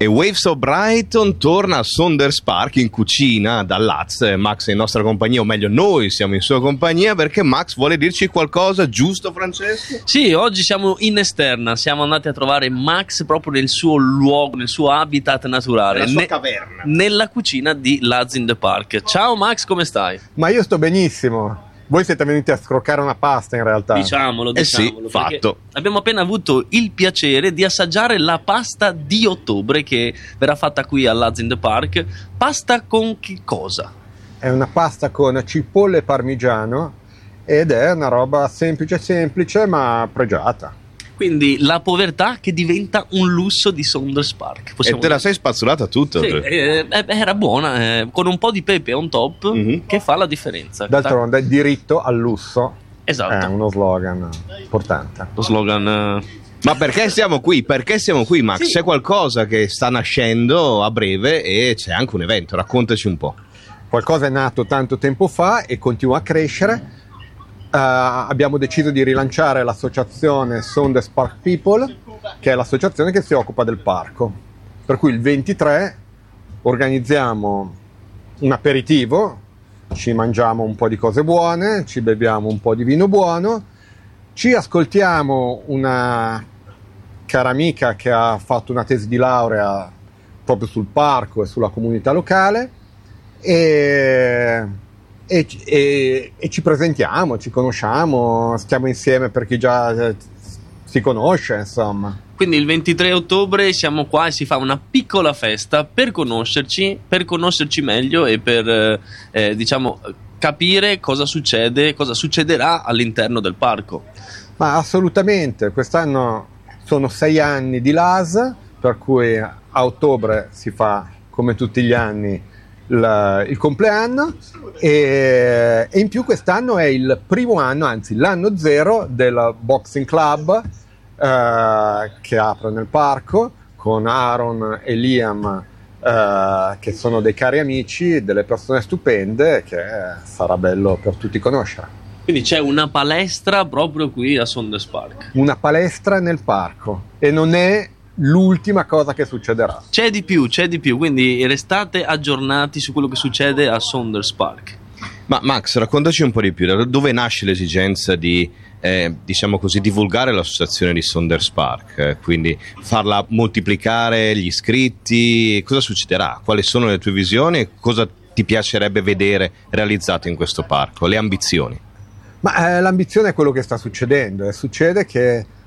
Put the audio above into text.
E Waves of Brighton torna a Saunders Park in cucina da Laz. Max è in nostra compagnia, o meglio noi siamo in sua compagnia, perché Max vuole dirci qualcosa, giusto Francesco? Sì, oggi siamo in esterna, siamo andati a trovare Max proprio nel suo luogo, nel suo habitat naturale, Nella sua caverna, nella cucina di Laz in the Park. Ciao Max, come stai? Ma io sto benissimo. Voi siete venuti a scroccare una pasta in realtà. Diciamolo, sì, fatto. Abbiamo appena avuto il piacere di assaggiare la pasta di ottobre che verrà fatta qui a Laz in the Park. Pasta con che cosa? È una pasta con cipolle e parmigiano ed è una roba semplice ma pregiata. Quindi la povertà che diventa un lusso di Saunders Park. E te la sei spazzolata tutta? Sì, era buona, con un po' di pepe on top che fa la differenza. D'altronde diritto al lusso. Esatto. È uno slogan importante. Lo slogan. Ma perché siamo qui? Perché siamo qui, Max? Sì. C'è qualcosa che sta nascendo a breve e c'è anche un evento, raccontaci un po'. Qualcosa è nato tanto tempo fa e continua a crescere. Abbiamo deciso di rilanciare l'associazione Saunders Park People, che è l'associazione che si occupa del parco. Per cui il 23 organizziamo un aperitivo, ci mangiamo un po' di cose buone, ci beviamo un po' di vino buono, ci ascoltiamo una cara amica che ha fatto una tesi di laurea proprio sul parco e sulla comunità locale e ci presentiamo, ci conosciamo, stiamo insieme per chi già si conosce, insomma. Quindi il 23 ottobre siamo qua e si fa una piccola festa per conoscerci meglio e per diciamo capire cosa succede, cosa succederà all'interno del parco. Ma assolutamente, quest'anno sono 6 anni di LAS, per cui a ottobre si fa come tutti gli anni il compleanno e in più quest'anno è il primo anno, anzi l'anno zero del Boxing Club che apre nel parco con Aaron e Liam che sono dei cari amici, delle persone stupende che sarà bello per tutti conoscere. Quindi c'è una palestra proprio qui a Saunders Park. Una palestra nel parco e non è l'ultima cosa che succederà. C'è di più, quindi restate aggiornati su quello che succede a Saunders Park. Ma Max, raccontaci un po' di più, da dove nasce l'esigenza di, diciamo così, divulgare l'associazione di Saunders Park, quindi farla moltiplicare gli iscritti, cosa succederà? Quali sono le tue visioni e cosa ti piacerebbe vedere realizzato in questo parco, le ambizioni? Ma l'ambizione è quello che sta succedendo, succede che